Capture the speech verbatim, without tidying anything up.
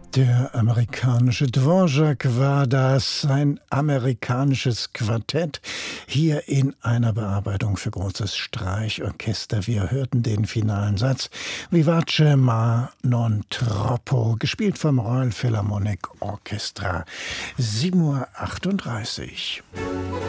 Der amerikanische Dvorak war das, ein amerikanisches Quartett, hier in einer Bearbeitung für großes Streichorchester. Wir hörten den finalen Satz Vivace ma non troppo, gespielt vom Royal Philharmonic Orchestra. sieben Uhr achtunddreißig.